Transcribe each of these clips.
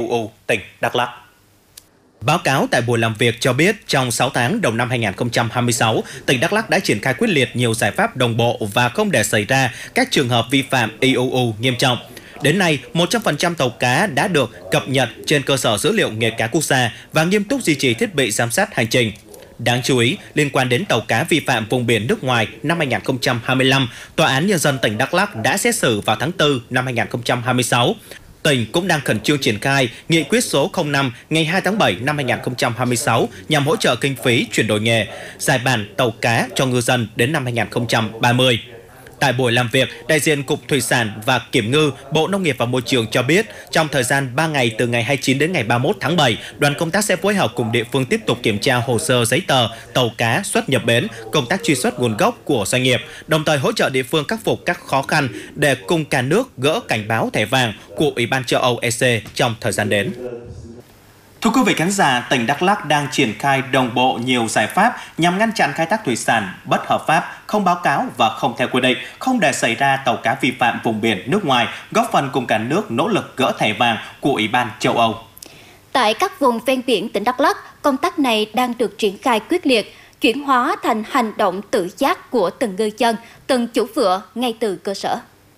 IUU tỉnh Đắk Lắk. Báo cáo tại buổi làm việc cho biết trong 6 tháng đầu năm 2026, tỉnh Đắk Lắk đã triển khai quyết liệt nhiều giải pháp đồng bộ và không để xảy ra các trường hợp vi phạm IUU nghiêm trọng. Đến nay, 100% tàu cá đã được cập nhật trên cơ sở dữ liệu nghề cá quốc gia và nghiêm túc duy trì thiết bị giám sát hành trình. Đáng chú ý, liên quan đến tàu cá vi phạm vùng biển nước ngoài năm 2025, Tòa án Nhân dân tỉnh Đắk Lắk đã xét xử vào tháng 4 năm 2026. Tỉnh cũng đang khẩn trương triển khai nghị quyết số 05 ngày 2 tháng 7 năm 2026 nhằm hỗ trợ kinh phí chuyển đổi nghề, giải bản tàu cá cho ngư dân đến năm 2030. Tại buổi làm việc, đại diện Cục Thủy sản và Kiểm ngư, Bộ Nông nghiệp và Môi trường cho biết, trong thời gian 3 ngày từ ngày 29 đến ngày 31 tháng 7, đoàn công tác sẽ phối hợp cùng địa phương tiếp tục kiểm tra hồ sơ giấy tờ, tàu cá xuất nhập bến, công tác truy xuất nguồn gốc của doanh nghiệp, đồng thời hỗ trợ địa phương khắc phục các khó khăn để cùng cả nước gỡ cảnh báo thẻ vàng của Ủy ban châu Âu EC trong thời gian đến. Thưa quý vị khán giả, tỉnh Đắk Lắk đang triển khai đồng bộ nhiều giải pháp nhằm ngăn chặn khai thác thủy sản bất hợp pháp, không báo cáo và không theo quy định, không để xảy ra tàu cá vi phạm vùng biển nước ngoài, góp phần cùng cả nước nỗ lực gỡ thẻ vàng của Ủy ban châu Âu. Tại các vùng ven biển tỉnh Đắk Lắk, công tác này đang được triển khai quyết liệt, chuyển hóa thành hành động tự giác của từng ngư dân, từng chủ vựa ngay từ cơ sở.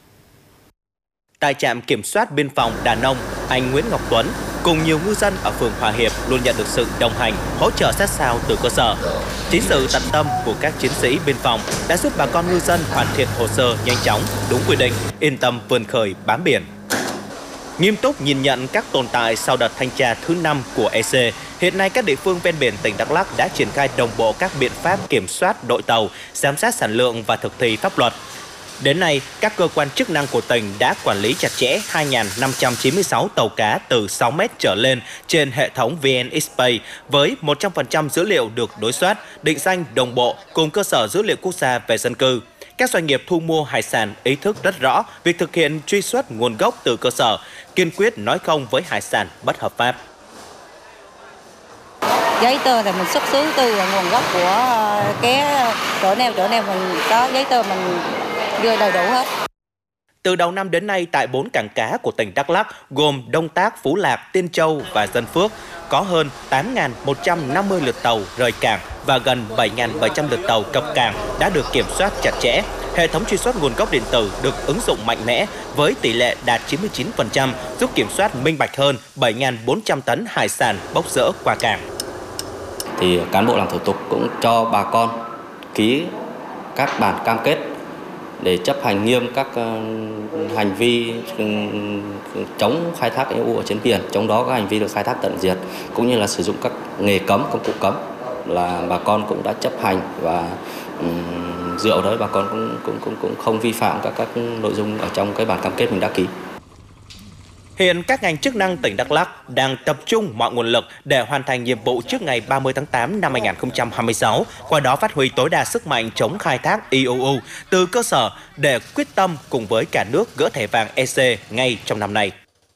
Tại trạm kiểm soát biên phòng Đà Nông, anh Nguyễn Ngọc Tuấn cùng nhiều ngư dân ở phường Hòa Hiệp luôn nhận được sự đồng hành, hỗ trợ sát sao từ cơ sở. Chính sự tận tâm của các chiến sĩ biên phòng đã giúp bà con ngư dân hoàn thiện hồ sơ nhanh chóng, đúng quy định, yên tâm vươn khơi bám biển. Nghiêm túc nhìn nhận các tồn tại sau đợt thanh tra thứ 5 của EC, hiện nay các địa phương ven biển tỉnh Đắk Lắk đã triển khai đồng bộ các biện pháp kiểm soát đội tàu, giám sát sản lượng và thực thi pháp luật. Đến nay, các cơ quan chức năng của tỉnh đã quản lý chặt chẽ 2.596 tàu cá từ 6 mét trở lên trên hệ thống VNXpay với 100% dữ liệu được đối soát, định danh đồng bộ cùng cơ sở dữ liệu quốc gia về dân cư. Các doanh nghiệp thu mua hải sản ý thức rất rõ việc thực hiện truy xuất nguồn gốc từ cơ sở, kiên quyết nói không với hải sản bất hợp pháp. Giấy tờ thì mình xuất xứ từ nguồn gốc của cái chỗ nào mình có giấy tờ mình đưa đầy đủ hết. Từ đầu năm đến nay, tại 4 cảng cá của tỉnh Đắk Lắk gồm Đông Tác, Phú Lạc, Tiên Châu và Dân Phước có hơn 8.150 lượt tàu rời cảng và gần 7.700 lượt tàu cập cảng đã được kiểm soát chặt chẽ. Hệ thống truy xuất nguồn gốc điện tử được ứng dụng mạnh mẽ với tỷ lệ đạt 99%, giúp kiểm soát minh bạch hơn 7.400 tấn hải sản bốc rỡ qua cảng. Thì cán bộ làm thủ tục cũng cho bà con ký các bản cam kết để chấp hành nghiêm các hành vi chống khai thác IUU ở trên biển, trong đó có hành vi được khai thác tận diệt cũng như là sử dụng các nghề cấm, công cụ cấm là bà con cũng đã chấp hành và dựa đấy bà con cũng không vi phạm các nội dung ở trong cái bản cam kết mình đã ký. Hiện các ngành chức năng tỉnh Đắk Lắk đang tập trung mọi nguồn lực để hoàn thành nhiệm vụ trước ngày 30 tháng 8 năm 2026, qua đó phát huy tối đa sức mạnh chống khai thác IUU từ cơ sở để quyết tâm cùng với cả nước gỡ thẻ vàng EC ngay trong năm nay.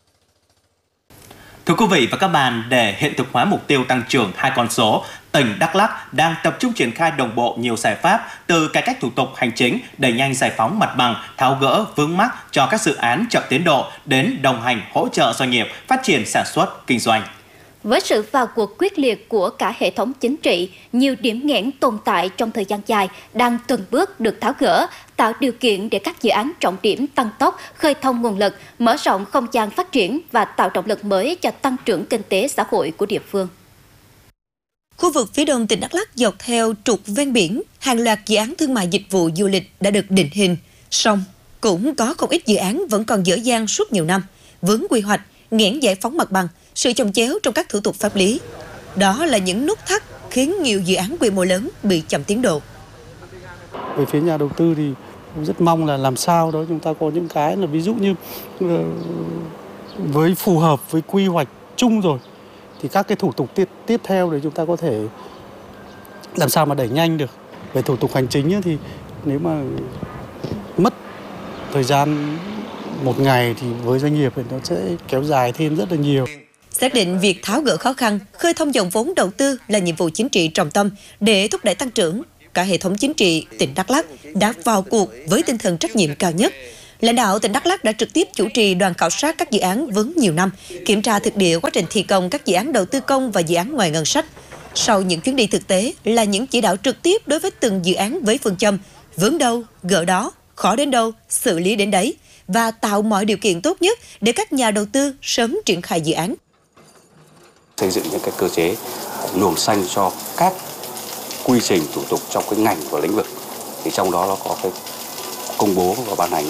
Thưa quý vị và các bạn, để hiện thực hóa mục tiêu tăng trưởng 2 con số, tỉnh Đắk Lắk đang tập trung triển khai đồng bộ nhiều giải pháp từ cải cách thủ tục hành chính, đẩy nhanh giải phóng mặt bằng, tháo gỡ vướng mắc cho các dự án chậm tiến độ đến đồng hành hỗ trợ doanh nghiệp phát triển sản xuất, kinh doanh. Với sự vào cuộc quyết liệt của cả hệ thống chính trị, nhiều điểm nghẽn tồn tại trong thời gian dài đang từng bước được tháo gỡ, tạo điều kiện để các dự án trọng điểm tăng tốc, khơi thông nguồn lực, mở rộng không gian phát triển và tạo động lực mới cho tăng trưởng kinh tế xã hội của địa phương. Khu vực phía đông tỉnh Đắk Lắk dọc theo trục ven biển, hàng loạt dự án thương mại dịch vụ du lịch đã được định hình, song cũng có không ít dự án vẫn còn dở dang suốt nhiều năm, vướng quy hoạch, nghẽn giải phóng mặt bằng, sự chồng chéo trong các thủ tục pháp lý. Đó là những nút thắt khiến nhiều dự án quy mô lớn bị chậm tiến độ. Về phía nhà đầu tư thì rất mong là làm sao đó chúng ta có những cái là ví dụ như với phù hợp với quy hoạch chung rồi thì các cái thủ tục tiếp theo để chúng ta có thể làm sao mà đẩy nhanh được. Về thủ tục hành chính thì nếu mà mất thời gian một ngày thì với doanh nghiệp thì nó sẽ kéo dài thêm rất là nhiều. Xác định việc tháo gỡ khó khăn, khơi thông dòng vốn đầu tư là nhiệm vụ chính trị trọng tâm để thúc đẩy tăng trưởng. Cả hệ thống chính trị tỉnh Đắk Lắk đã vào cuộc với tinh thần trách nhiệm cao nhất. Lãnh đạo tỉnh Đắk Lắk đã trực tiếp chủ trì đoàn khảo sát các dự án vướng nhiều năm, kiểm tra thực địa quá trình thi công các dự án đầu tư công và dự án ngoài ngân sách. Sau những chuyến đi thực tế là những chỉ đạo trực tiếp đối với từng dự án với phương châm vướng đâu, gỡ đó, khó đến đâu, xử lý đến đấy và tạo mọi điều kiện tốt nhất để các nhà đầu tư sớm triển khai dự án. Xây dựng những cái cơ chế luồng xanh cho các quy trình thủ tục trong cái ngành và lĩnh vực, thì trong đó nó có cái công bố và ban hành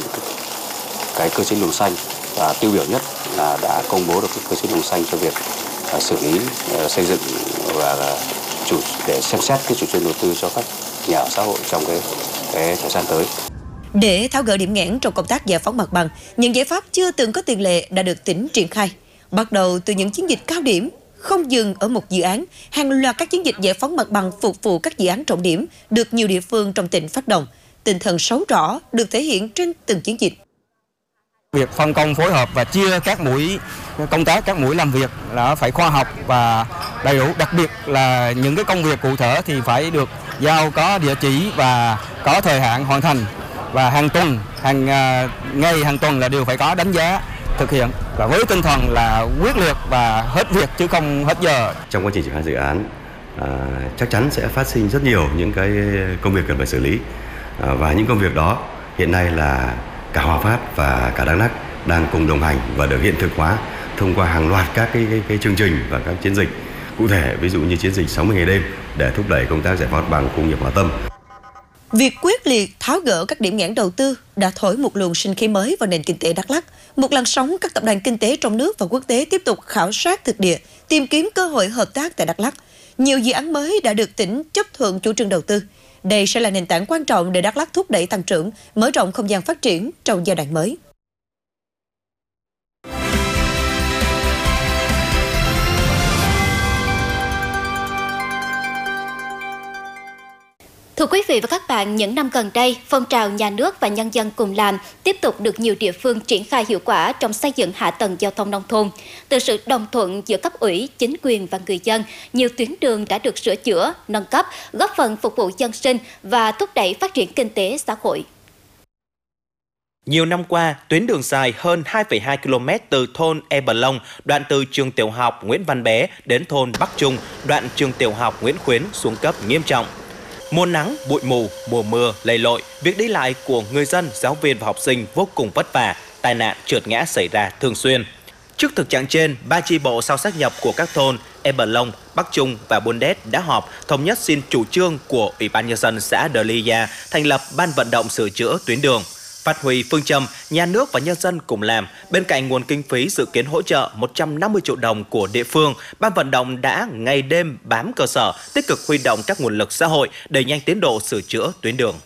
cái cơ chế luồng xanh, và tiêu biểu nhất là đã công bố được cái cơ chế luồng xanh cho việc xử lý xây dựng và để xem xét cái chủ trương đầu tư cho các nhà ở xã hội trong cái thời gian tới. Để tháo gỡ điểm nghẽn trong công tác giải phóng mặt bằng, những giải pháp chưa từng có tiền lệ đã được tỉnh triển khai. Bắt đầu từ những chiến dịch cao điểm, không dừng ở một dự án, hàng loạt các chiến dịch giải phóng mặt bằng phục vụ các dự án trọng điểm được nhiều địa phương trong tỉnh phát động. Tinh thần sáu rõ được thể hiện trên từng chiến dịch. Việc phân công phối hợp và chia các mũi công tác, các mũi làm việc là phải khoa học và đầy đủ. Đặc biệt là những cái công việc cụ thể thì phải được giao có địa chỉ và có thời hạn hoàn thành. Và hàng tuần, ngày hàng tuần là đều phải có đánh giá thực hiện, và với tinh thần là quyết liệt và hết việc chứ không hết giờ. Trong quá trình triển khai dự án, chắc chắn sẽ phát sinh rất nhiều những cái công việc cần phải xử lý, và những công việc đó hiện nay là cả Hòa Phát và cả Đắk Lắk đang cùng đồng hành và được hiện thực hóa thông qua hàng loạt các cái chương trình và các chiến dịch cụ thể, ví dụ như chiến dịch 60 ngày đêm để thúc đẩy công tác giải phóng mặt bằng công nghiệp hảo tâm. Việc quyết liệt tháo gỡ các điểm nghẽn đầu tư đã thổi một luồng sinh khí mới vào nền kinh tế Đắk Lắk. Một làn sóng các tập đoàn kinh tế trong nước và quốc tế tiếp tục khảo sát thực địa, tìm kiếm cơ hội hợp tác tại Đắk Lắk. Nhiều dự án mới đã được tỉnh chấp thuận chủ trương đầu tư. Đây sẽ là nền tảng quan trọng để Đắk Lắk thúc đẩy tăng trưởng, mở rộng không gian phát triển trong giai đoạn mới. Thưa quý vị và các bạn, những năm gần đây, phong trào nhà nước và nhân dân cùng làm tiếp tục được nhiều địa phương triển khai hiệu quả trong xây dựng hạ tầng giao thông nông thôn. Từ sự đồng thuận giữa cấp ủy, chính quyền và người dân, nhiều tuyến đường đã được sửa chữa, nâng cấp, góp phần phục vụ dân sinh và thúc đẩy phát triển kinh tế xã hội. Nhiều năm qua, tuyến đường dài hơn 2,2 km từ thôn E Bờ Long, đoạn từ trường tiểu học Nguyễn Văn Bé đến thôn Bắc Trung, đoạn trường tiểu học Nguyễn Khuyến xuống cấp nghiêm trọng. Mùa nắng, bụi mù, mùa mưa, lầy lội, việc đi lại của người dân, giáo viên và học sinh vô cùng vất vả, tai nạn trượt ngã xảy ra thường xuyên. Trước thực trạng trên, 3 chi bộ sau sáp nhập của các thôn E Bờ Long, Bắc Trung và Buôn Đét đã họp thống nhất xin chủ trương của Ủy ban nhân dân xã Đờ Ly Gia thành lập ban vận động sửa chữa tuyến đường. Phát huy phương châm nhà nước và nhân dân cùng làm, bên cạnh nguồn kinh phí dự kiến hỗ trợ 150 triệu đồng của địa phương, ban vận động đã ngày đêm bám cơ sở, tích cực huy động các nguồn lực xã hội đẩy nhanh tiến độ sửa chữa tuyến đường.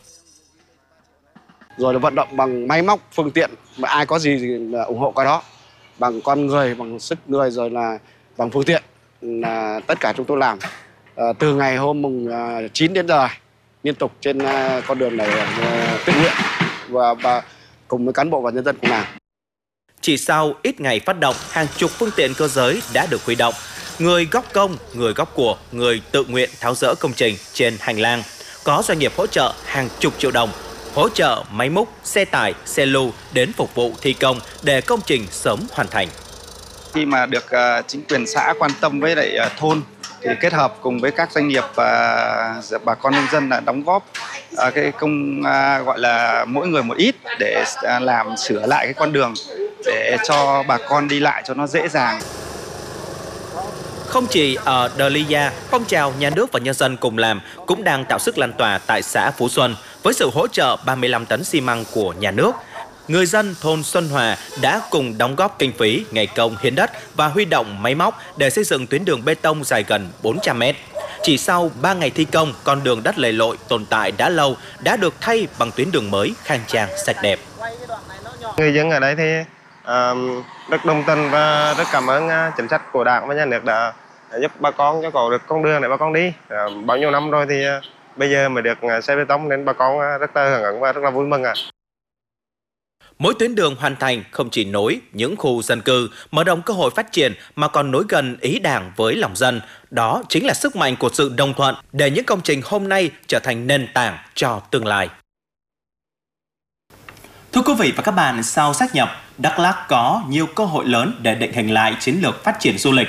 Rồi là vận động bằng máy móc, phương tiện, mà ai có gì thì ủng hộ cái đó, bằng con người, bằng sức người, rồi là bằng phương tiện, là tất cả chúng tôi làm từ ngày hôm mùng 9 đến giờ liên tục trên con đường này tự nguyện và cùng với cán bộ và nhân dân cùng làm. Chỉ sau ít ngày phát động, hàng chục phương tiện cơ giới đã được huy động. Người góp công, người góp của, người tự nguyện tháo dỡ công trình trên hành lang. Có doanh nghiệp hỗ trợ hàng chục triệu đồng, hỗ trợ máy múc, xe tải, xe lu đến phục vụ thi công để công trình sớm hoàn thành. Khi mà được chính quyền xã quan tâm với lại thôn thì kết hợp cùng với các doanh nghiệp và bà con nông dân là đóng góp cái công gọi là mỗi người một ít để làm sửa lại cái con đường để cho bà con đi lại cho nó dễ dàng. Không chỉ ở Đờ Ly Gia, phong trào nhà nước và nhân dân cùng làm cũng đang tạo sức lan tỏa tại xã Phú Xuân với sự hỗ trợ 35 tấn xi măng của nhà nước. Người dân thôn Xuân Hòa đã cùng đóng góp kinh phí, ngày công hiến đất và huy động máy móc để xây dựng tuyến đường bê tông dài gần 400 mét. Chỉ sau 3 ngày thi công, con đường đất lầy lội tồn tại đã lâu đã được thay bằng tuyến đường mới khang trang sạch đẹp. Người dân ở đây thì rất đồng tình và rất cảm ơn chính sách của Đảng và Nhà nước đã giúp bà con cho có được con đường để bà con đi. Bao nhiêu năm rồi thì bây giờ mới được xây bê tông nên bà con rất là hưởng ứng và rất là vui mừng ạ. Mỗi tuyến đường hoàn thành không chỉ nối những khu dân cư, mở rộng cơ hội phát triển mà còn nối gần ý Đảng với lòng dân. Đó chính là sức mạnh của sự đồng thuận để những công trình hôm nay trở thành nền tảng cho tương lai. Thưa quý vị và các bạn, sau sát nhập, Đắk Lắk có nhiều cơ hội lớn để định hình lại chiến lược phát triển du lịch